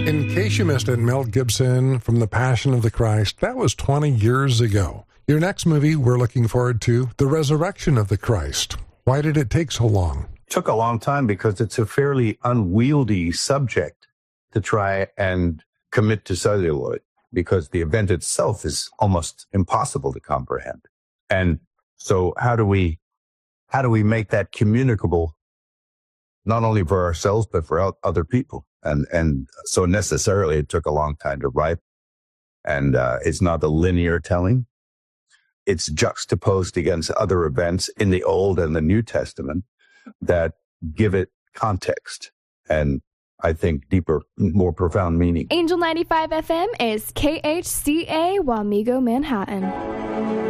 In case you missed it, Mel Gibson from The Passion of the Christ, that was 20 years ago. Your next movie we're looking forward to, The Resurrection of the Christ. Why did it take so long? It took a long time because it's a fairly unwieldy subject to try and commit to celluloid, because the event itself is almost impossible to comprehend. And so how do we make that communicable, not only for ourselves, but for other people? And so necessarily it took a long time to write. And it's not a linear telling. It's juxtaposed against other events in the Old and the New Testament that give it context and, I think, deeper, more profound meaning. Angel 95 FM is KHCA Wamego, Manhattan.